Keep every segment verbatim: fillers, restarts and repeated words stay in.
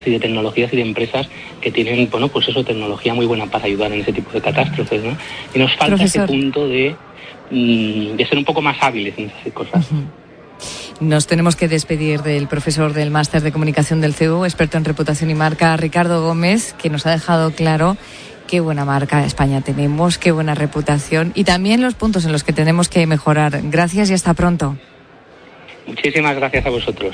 y de tecnologías y de empresas que tienen, bueno, pues eso, tecnología muy buena para ayudar en ese tipo de catástrofes, ¿no? Y nos falta Profesor. ese punto de, de ser un poco más hábiles en esas cosas. Uh-huh. Nos tenemos que despedir del profesor del Máster de Comunicación del C E U, experto en reputación y marca, Ricardo Gómez, que nos ha dejado claro qué buena marca España tenemos, qué buena reputación y también los puntos en los que tenemos que mejorar. Gracias y hasta pronto. Muchísimas gracias a vosotros.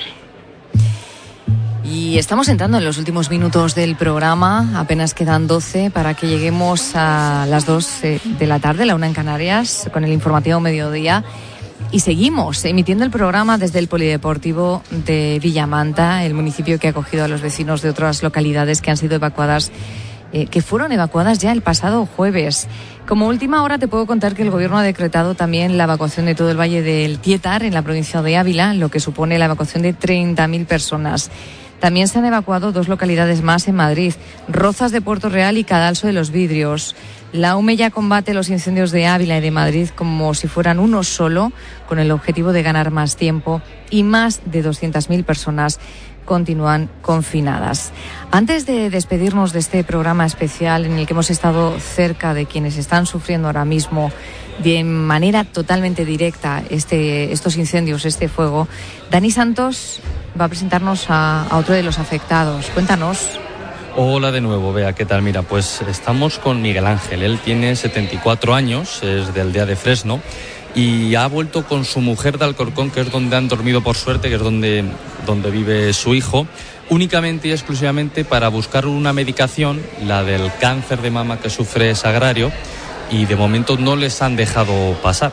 Y estamos entrando en los últimos minutos del programa, apenas quedan doce para que lleguemos a las dos de la tarde, la una en Canarias, con el informativo mediodía. Y seguimos emitiendo el programa desde el Polideportivo de Villamanta, el municipio que ha acogido a los vecinos de otras localidades que han sido evacuadas, eh, que fueron evacuadas ya el pasado jueves. Como última hora te puedo contar que el Gobierno ha decretado también la evacuación de todo el Valle del Tietar, en la provincia de Ávila, lo que supone la evacuación de treinta mil personas. También se han evacuado dos localidades más en Madrid, Rozas de Puerto Real y Cadalso de los Vidrios. La U M E ya combate los incendios de Ávila y de Madrid como si fueran uno solo, con el objetivo de ganar más tiempo, y más de doscientas mil personas continúan confinadas. Antes de despedirnos de este programa especial en el que hemos estado cerca de quienes están sufriendo ahora mismo de manera totalmente directa este, estos incendios, este fuego, Dani Santos va a presentarnos a, a otro de los afectados. Cuéntanos. Hola de nuevo, Bea, ¿qué tal? Mira, pues estamos con Miguel Ángel. Él tiene setenta y cuatro años, es de Aldea de Fresno y ha vuelto con su mujer de Alcorcón, que es donde han dormido por suerte, que es donde, donde vive su hijo, únicamente y exclusivamente para buscar una medicación, la del cáncer de mama que sufre Sagrario, y de momento no les han dejado pasar.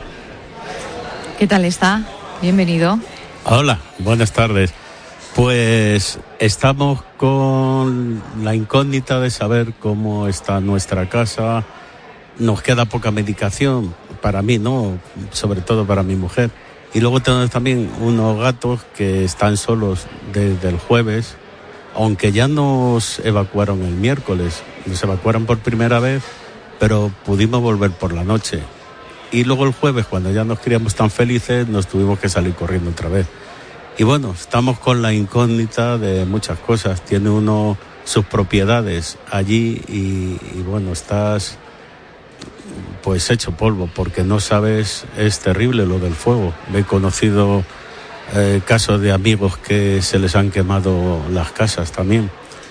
¿Qué tal está? Bienvenido. Hola, buenas tardes. Pues estamos con la incógnita de saber cómo está nuestra casa. Nos queda poca medicación, para mí no, sobre todo para mi mujer. Y luego tenemos también unos gatos que están solos desde el jueves, aunque ya nos evacuaron el miércoles. Nos evacuaron por primera vez, pero pudimos volver por la noche. Y luego el jueves, cuando ya nos queríamos tan felices, nos tuvimos que salir corriendo otra vez. Y bueno, estamos con la incógnita de muchas cosas. Tiene uno sus propiedades allí y, y bueno, estás pues hecho polvo porque no sabes, es terrible lo del fuego. He conocido eh, casos de amigos que se les han quemado las casas también.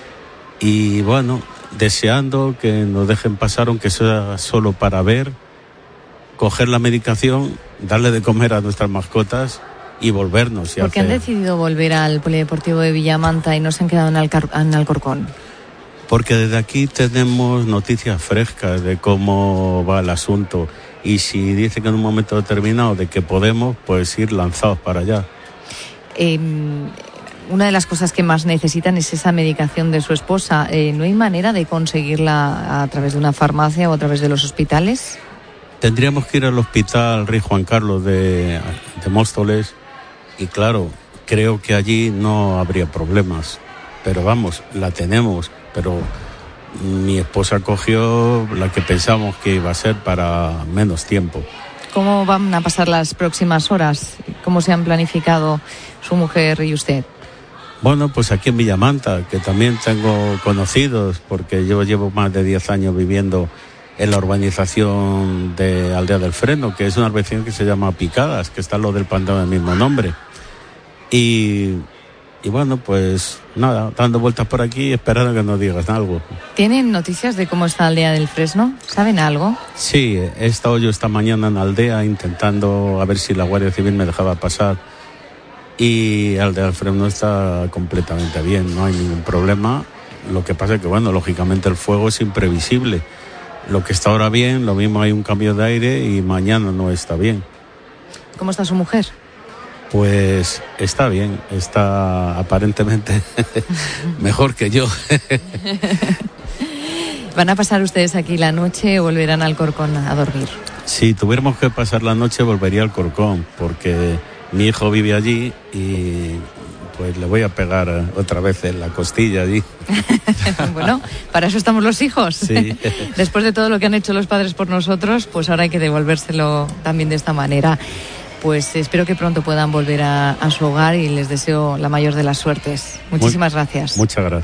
Y bueno, deseando que nos dejen pasar, aunque sea solo para ver, coger la medicación, darle de comer a nuestras mascotas y volvernos. Y ¿Por qué hacer... han decidido volver al Polideportivo de Villamanta y no se han quedado en, Alcar- en Alcorcón? Porque desde aquí tenemos noticias frescas de cómo va el asunto y si dice que en un momento determinado de que podemos, pues ir lanzados para allá. Eh, una de las cosas que más necesitan es esa medicación de su esposa. Eh, ¿No hay manera de conseguirla a través de una farmacia o a través de los hospitales? Tendríamos que ir al hospital Rey Juan Carlos de, de Móstoles y claro, creo que allí no habría problemas. Pero vamos, la tenemos, pero mi esposa cogió la que pensamos que iba a ser para menos tiempo. ¿Cómo van a pasar las próximas horas? ¿Cómo se han planificado su mujer y usted? Bueno, pues aquí en Villamanta, que también tengo conocidos, porque yo llevo más de diez años viviendo en la urbanización de Aldea del Freno, que es una urbanización que se llama Picadas, que está lo del pantano del mismo nombre. Y, y bueno, pues nada, dando vueltas por aquí, esperando que nos digas algo. ¿Tienen noticias de cómo está Aldea del Fresno? ¿Saben algo? Sí, he estado yo esta mañana en Aldea intentando a ver si la Guardia Civil me dejaba pasar. Y Aldea del Fresno está completamente bien, no hay ningún problema. Lo que pasa es que, bueno, lógicamente el fuego es imprevisible. Lo que está ahora bien, lo mismo hay un cambio de aire y mañana no está bien. ¿Cómo está su mujer? Pues está bien, está aparentemente mejor que yo. ¿Van a pasar ustedes aquí la noche o volverán al Alcorcón a dormir? Si tuviéramos que pasar la noche volvería al Alcorcón, porque mi hijo vive allí y pues le voy a pegar otra vez en la costilla allí. Bueno, para eso estamos los hijos. Sí. Después de todo lo que han hecho los padres por nosotros, pues ahora hay que devolvérselo también de esta manera. pues espero que pronto puedan volver a, a su hogar y les deseo la mayor de las suertes. Muchísimas Muy, gracias. Muchas gracias.